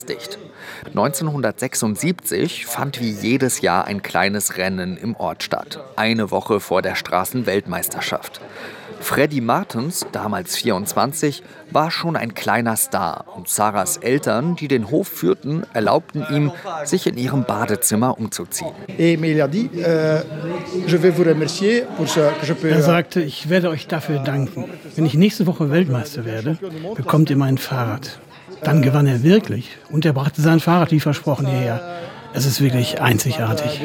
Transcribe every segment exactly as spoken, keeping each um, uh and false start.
Dicht. neunzehnhundertsechsundsiebzig fand wie jedes Jahr ein kleines Rennen im Ort statt, eine Woche vor der Straßenweltmeisterschaft. Freddy Martens, damals vierundzwanzig, war schon ein kleiner Star und Sarahs Eltern, die den Hof führten, erlaubten ihm, sich in ihrem Badezimmer umzuziehen. Er sagte, ich werde euch dafür danken. Wenn ich nächste Woche Weltmeister werde, bekommt ihr mein Fahrrad. Dann gewann er wirklich und er brachte sein Fahrrad wie versprochen hierher. Es ist wirklich einzigartig.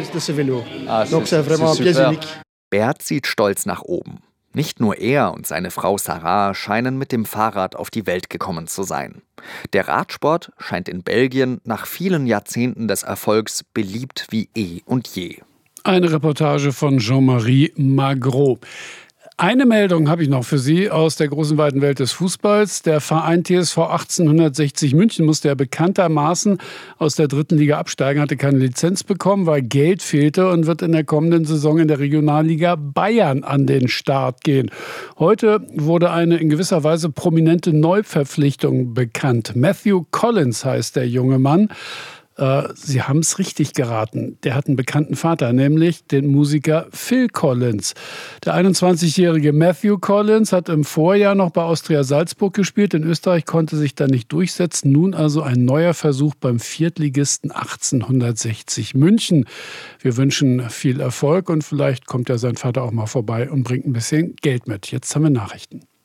Bert sieht stolz nach oben. Nicht nur er und seine Frau Sarah scheinen mit dem Fahrrad auf die Welt gekommen zu sein. Der Radsport scheint in Belgien nach vielen Jahrzehnten des Erfolgs beliebt wie eh und je. Eine Reportage von Jean-Marie Magro. Eine Meldung habe ich noch für Sie aus der großen weiten Welt des Fußballs. Der Verein T S V achtzehnhundertsechzig München musste ja bekanntermaßen aus der dritten Liga absteigen, hatte keine Lizenz bekommen, weil Geld fehlte und wird in der kommenden Saison in der Regionalliga Bayern an den Start gehen. Heute wurde eine in gewisser Weise prominente Neuverpflichtung bekannt. Matthew Collins heißt der junge Mann. Sie haben es richtig geraten. Der hat einen bekannten Vater, nämlich den Musiker Phil Collins. Der einundzwanzigjährige Matthew Collins hat im Vorjahr noch bei Austria Salzburg gespielt. In Österreich konnte sich da nicht durchsetzen. Nun also ein neuer Versuch beim Viertligisten achtzehnhundertsechzig München. Wir wünschen viel Erfolg und vielleicht kommt ja sein Vater auch mal vorbei und bringt ein bisschen Geld mit. Jetzt haben wir Nachrichten.